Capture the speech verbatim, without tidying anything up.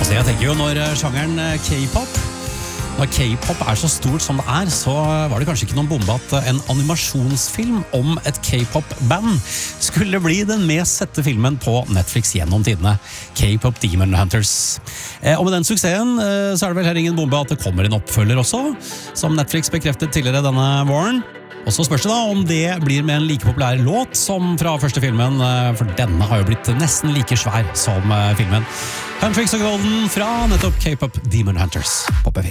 Altså jeg tenker jo når sjangeren K-pop Når K-pop er så stort som det er, så var det kanskje ikke noen bombe at en animasjonsfilm om et K-pop-band skulle bli den mest sette filmen på Netflix gjennom tidene, K-pop Demon Hunters. Og med den suksessen så er det vel her ingen bombe at det kommer en oppfølger også, som Netflix bekreftet tidligere denne våren. Og så spørs det da om det blir med en like populær låt som fra første filmen, for denne har jo blitt nesten like svær som filmen. Huntrix og Golden fra nettopp K-pop Demon Hunters på P fire.